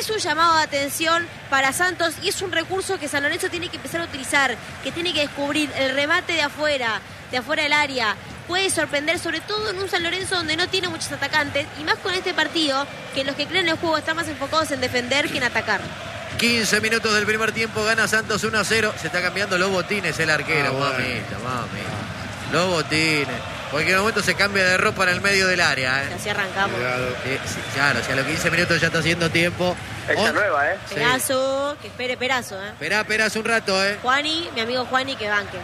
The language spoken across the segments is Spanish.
es un llamado de atención para Santos y es un recurso que San Lorenzo tiene que empezar a utilizar, que tiene que descubrir el remate de afuera del área. Puede sorprender, sobre todo en un San Lorenzo donde no tiene muchos atacantes, y más con este partido, que los que creen el juego están más enfocados en defender que en atacar. 15 minutos del primer tiempo, gana Santos 1-0. Se está cambiando los botines el arquero. Bueno. Mamita. Los botines. En cualquier momento se cambia de ropa en el medio del área. Así arrancamos. Sí, claro, si a los 15 minutos ya está haciendo tiempo. Esta nueva, Sí. Perazo, que espere Perazo, Esperá un rato, Juani, mi amigo Juani, que banque.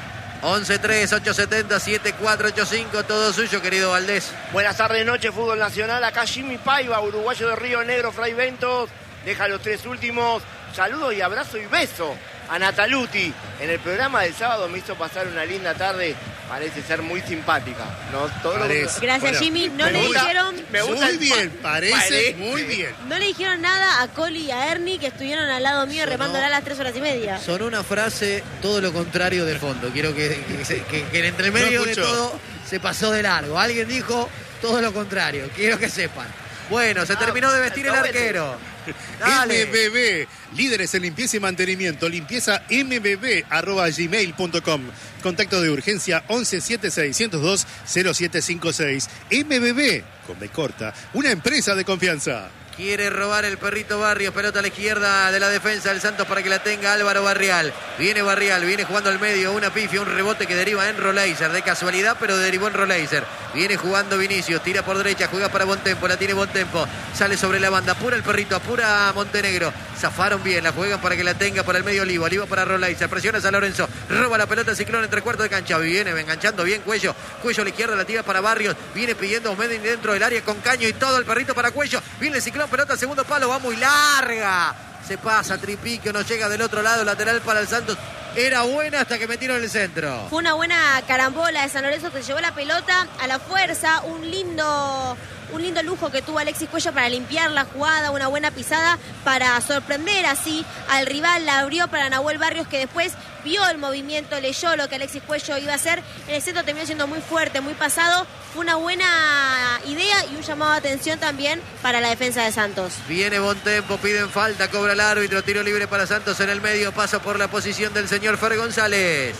11-3-870-7485, todo suyo, querido Valdés. Buenas tardes, noche, fútbol nacional. Acá Jimmy Paiva, uruguayo de Río Negro, Fray Ventos. Deja los 3 últimos. Saludos y abrazo y beso a Nataluti. En el programa del sábado me hizo pasar una linda tarde. Parece ser muy simpática. No, Parece. Gracias, Bueno, Jimmy. No me le gusta. dijeron... Me gusta Muy el bien, parece muy bien. No le dijeron nada a Coli y a Ernie, que estuvieron al lado mío remándola a las 3 horas y media. Sonó una frase todo lo contrario de fondo. Quiero que en entre medio de todo se pasó de largo. Alguien dijo todo lo contrario. Quiero que sepan. Bueno, se terminó de vestir el arquero. Dale. MBB, líderes en limpieza y mantenimiento. Limpieza mbb@gmail.com. Contacto de urgencia 1176-102-0756. MBB, con B corta, una empresa de confianza. Quiere robar el perrito Barrios, pelota a la izquierda de la defensa del Santos para que la tenga Álvaro Barrial. Viene Barrial, viene jugando al medio, una pifia, un rebote que deriva en Roleiser, de casualidad, pero derivó en Roleiser. Viene jugando Vinicius, tira por derecha, juega para Bontempo, la tiene Bontempo, sale sobre la banda, apura el perrito, apura Montenegro. Zafaron bien, la juegan para que la tenga para el medio Oliva para Roleiser, presiona a San Lorenzo, roba la pelota Ciclón entre cuartos de cancha, viene enganchando bien Cuello a la izquierda, la tira para Barrios, viene pidiendo Medellín dentro del área con Caño y todo el perrito para Cuello, viene el Ciclón, pelota al segundo palo, va muy larga, se pasa Tripiquio, no llega del otro lado, lateral para el Santos. Era buena hasta que metieron el centro. Fue una buena carambola de San Lorenzo, que llevó la pelota a la fuerza, un lindo lujo que tuvo Alexis Cuello para limpiar la jugada, una buena pisada para sorprender así al rival, la abrió para Nahuel Barrios, que después vio el movimiento, leyó lo que Alexis Cuello iba a hacer, en el centro terminó siendo muy fuerte, muy pasado, fue una buena idea y un llamado de atención también para la defensa de Santos. Viene Bontempo, piden falta, cobra el árbitro, tiro libre para Santos en el medio, pasa por la posición del señor Fer González.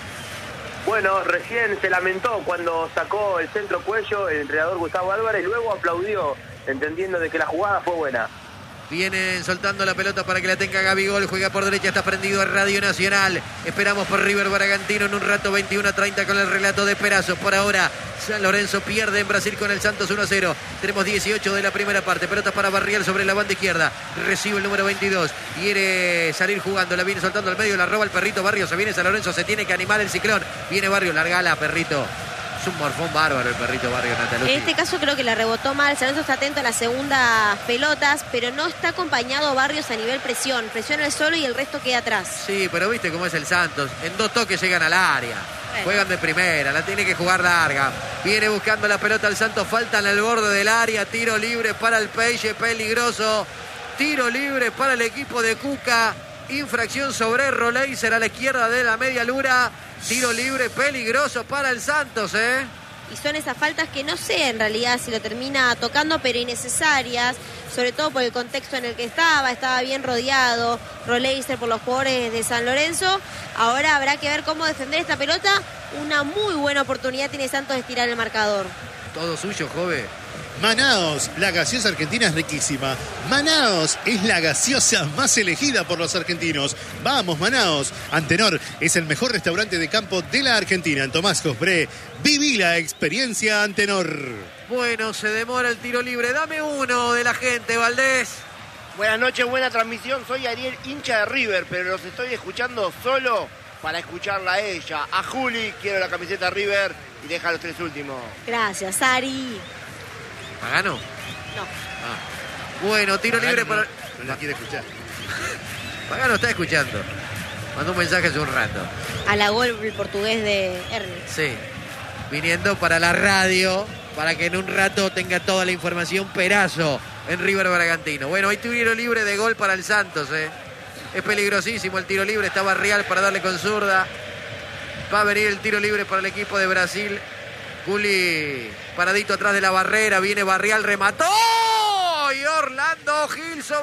Bueno, recién se lamentó cuando sacó el centro Cuello el entrenador Gustavo Álvarez y luego aplaudió, entendiendo de que la jugada fue buena. Vienen soltando la pelota para que la tenga Gabigol, juega por derecha, está prendido a Radio Nacional. Esperamos por River Bragantino en un rato, 21-30 con el relato de Perazo. Por ahora, San Lorenzo pierde en Brasil con el Santos 1-0. Tenemos 18 de la primera parte, pelotas para Barrial sobre la banda izquierda. Recibe el número 22, quiere salir jugando, la viene soltando al medio, la roba el perrito Barrios, se viene San Lorenzo, se tiene que animar el Ciclón. Viene Barrios, largala, perrito. Es un morfón bárbaro el perrito Barrios, Natalucci. En este caso creo que la rebotó mal. San Lorenzo está atento a las segundas pelotas, pero no está acompañado Barrios a nivel presión. Presiona el solo y el resto queda atrás. Sí, pero viste cómo es el Santos. En 2 toques llegan al área. Bueno. Juegan de primera, la tiene que jugar larga. Viene buscando la pelota el Santos, falta en el borde del área. Tiro libre para el Peixe, peligroso. Tiro libre para el equipo de Cuca. Infracción sobre Roleiser a la izquierda de la media luna. Tiro libre peligroso para el Santos, Y son esas faltas que no sé en realidad si lo termina tocando, pero innecesarias, sobre todo por el contexto en el que estaba bien rodeado Roleiser por los jugadores de San Lorenzo. Ahora habrá que ver cómo defender esta pelota. Una muy buena oportunidad tiene Santos de estirar el marcador. Todo suyo, joven. Manaos, la gaseosa argentina es riquísima. Manaos es la gaseosa más elegida por los argentinos. Vamos, Manaos. Antenor es el mejor restaurante de campo de la Argentina. En Tomás Cospré, viví la experiencia Antenor. Bueno, se demora el tiro libre. Dame uno de la gente, Valdés. Buenas noches, buena transmisión. Soy Ariel, hincha de River, pero los estoy escuchando solo para escucharla a ella. A Juli, quiero la camiseta River y deja los 3 últimos. Gracias, Ari. ¿Pagano? No. Bueno, tiro Pagano libre para... No la quiere escuchar. Pagano está escuchando. Mandó un mensaje hace un rato. Halagó el portugués de Ernie. Sí. Viniendo para la radio, para que en un rato tenga toda la información Perazo en River Bragantino. Bueno, hay tiro libre de gol para el Santos, Es peligrosísimo el tiro libre. Está Barrial para darle con zurda. Va a venir el tiro libre para el equipo de Brasil. Juli paradito atrás de la barrera. Viene Barrial, remató. Y Orlando Gil